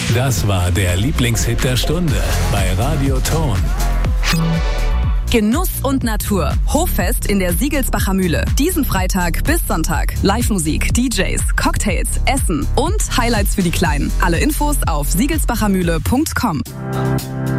Das war der Lieblingshit der Stunde bei Radio Ton. Genuss und Natur. Hoffest in der Siegelsbacher Mühle. Diesen Freitag bis Sonntag. Live-Musik, DJs, Cocktails, Essen und Highlights für die Kleinen. Alle Infos auf siegelsbachermühle.com.